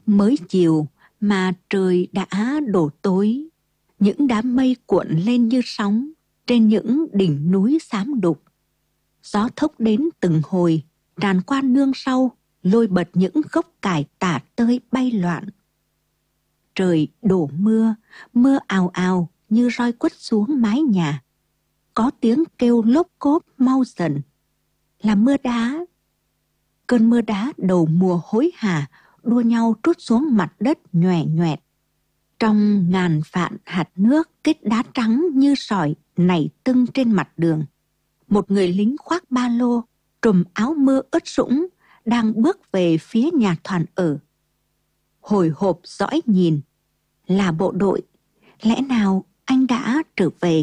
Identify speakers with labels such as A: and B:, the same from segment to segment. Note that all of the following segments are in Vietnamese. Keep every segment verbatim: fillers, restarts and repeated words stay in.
A: Mới chiều mà trời đã đổ tối, những đám mây cuộn lên như sóng trên những đỉnh núi xám đục. Gió thốc đến từng hồi, tràn qua nương sau, lôi bật những gốc cải tả tơi bay loạn. Trời đổ mưa, mưa ào ào như roi quất xuống mái nhà. Có tiếng kêu lốp cốp mau dần, là mưa đá. Cơn mưa đá đầu mùa hối hả đua nhau trút xuống mặt đất nhòe nhoẹt. Trong ngàn vạn hạt nước kết đá trắng như sỏi nảy tưng trên mặt đường. Một người lính khoác ba lô, trùm áo mưa ướt sũng, đang bước về phía nhà Thoàn ở. Hồi hộp dõi nhìn, là bộ đội, lẽ nào anh đã trở về?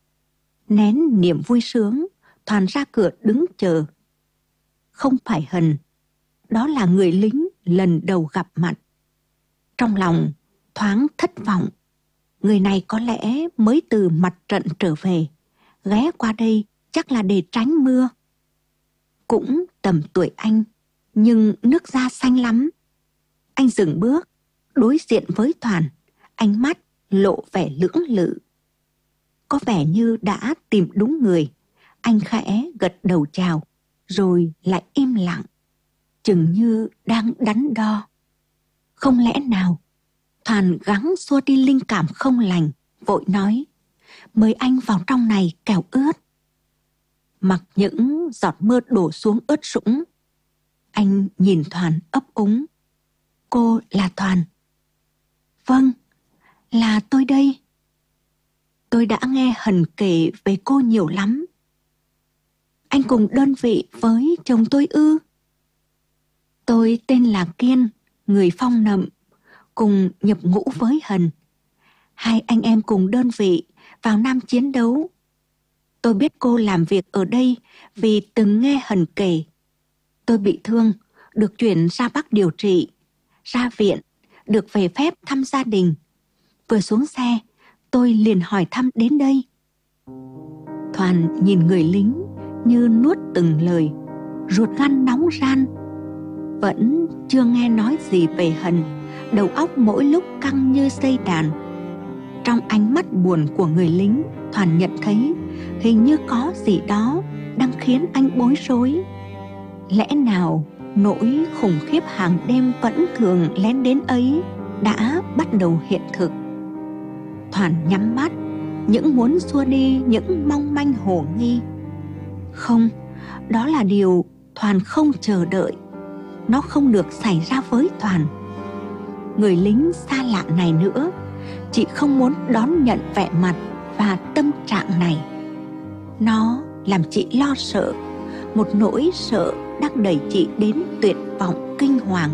A: Nén niềm vui sướng, Thoàn ra cửa đứng chờ. Không phải Hân, đó là người lính lần đầu gặp mặt. Trong lòng thoáng thất vọng, người này có lẽ mới từ mặt trận trở về, ghé qua đây chắc là để tránh mưa. Cũng tầm tuổi anh, nhưng nước da xanh lắm. Anh dừng bước, đối diện với Thoàn, ánh mắt lộ vẻ lưỡng lự. Có vẻ như đã tìm đúng người, anh khẽ gật đầu chào, rồi lại im lặng, chừng như đang đắn đo. Không lẽ nào? Thoàn gắng xua đi linh cảm không lành, vội nói, mời anh vào trong này kẻo ướt. Mặc những giọt mưa đổ xuống ướt sũng, anh nhìn Thoàn ấp úng. Cô là Thoàn? Vâng, là tôi đây. Tôi đã nghe Hân kể về cô nhiều lắm. Anh cùng đơn vị với chồng tôi ư? Tôi tên là Kiên, người Phong Nậm, cùng nhập ngũ với Hân. Hai anh em cùng đơn vị vào Nam chiến đấu. Tôi biết cô làm việc ở đây vì từng nghe Hân kể. Tôi bị thương, được chuyển ra Bắc điều trị, ra viện, được về phép thăm gia đình. Vừa xuống xe, tôi liền hỏi thăm đến đây. Thoàn nhìn người lính như nuốt từng lời, ruột gan nóng ran. Vẫn chưa nghe nói gì về Hân, đầu óc mỗi lúc căng như dây đàn. Trong ánh mắt buồn của người lính, Thoàn nhận thấy hình như có gì đó đang khiến anh bối rối. Lẽ nào nỗi khủng khiếp hàng đêm vẫn thường lén đến ấy đã bắt đầu hiện thực? Thoàn nhắm mắt, những muốn xua đi những mong manh hồ nghi. Không, đó là điều Thoàn không chờ đợi. Nó không được xảy ra với Thoàn. Người lính xa lạ này nữa, chị không muốn đón nhận vẻ mặt và tâm trạng này. Nó làm chị lo sợ, một nỗi sợ đang đẩy chị đến tuyệt vọng kinh hoàng.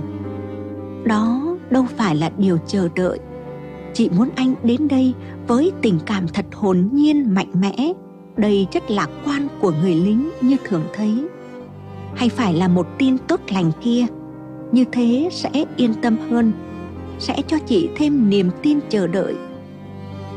A: Đó đâu phải là điều chờ đợi. Chị muốn anh đến đây với tình cảm thật hồn nhiên mạnh mẽ, đầy chất lạc quan của người lính như thường thấy. Hay phải là một tin tốt lành kia? Như thế sẽ yên tâm hơn, sẽ cho chị thêm niềm tin chờ đợi